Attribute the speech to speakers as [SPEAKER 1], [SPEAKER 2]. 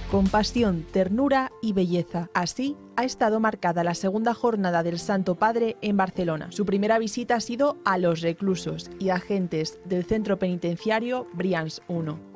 [SPEAKER 1] Compasión, ternura y belleza. Así ha estado marcada la segunda jornada del Santo Padre en Barcelona. Su primera visita ha sido a los reclusos y agentes del centro penitenciario Brians 1.